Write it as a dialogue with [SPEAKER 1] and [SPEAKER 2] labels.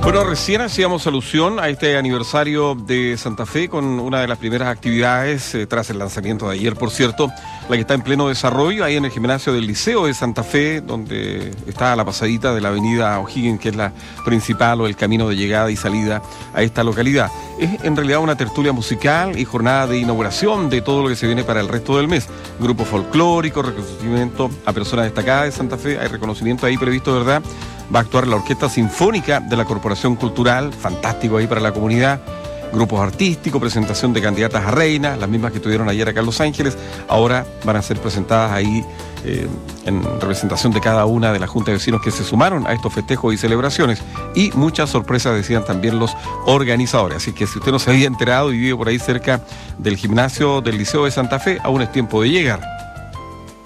[SPEAKER 1] Bueno, recién hacíamos alusión a este aniversario de Santa Fe con una de las primeras actividades, tras el lanzamiento de ayer, por cierto, la que está en pleno desarrollo, ahí en el gimnasio del Liceo de Santa Fe, donde está a la pasadita de la avenida O'Higgins, que es la principal o el camino de llegada y salida a esta localidad. Es en realidad una tertulia musical y jornada de inauguración de todo lo que se viene para el resto del mes. Grupo folclórico, reconocimiento a personas destacadas de Santa Fe, hay reconocimiento ahí previsto, ¿verdad? Va a actuar la Orquesta Sinfónica de la Corporación Cultural, fantástico ahí para la comunidad, grupos artísticos, presentación de candidatas a reina, las mismas que estuvieron ayer acá en Los Ángeles, ahora van a ser presentadas ahí en representación de cada una de las juntas de vecinos que se sumaron a estos festejos y celebraciones, y muchas sorpresas decían también los organizadores. Así que si usted no se había enterado y vive por ahí cerca del gimnasio del Liceo de Santa Fe, aún es tiempo de llegar.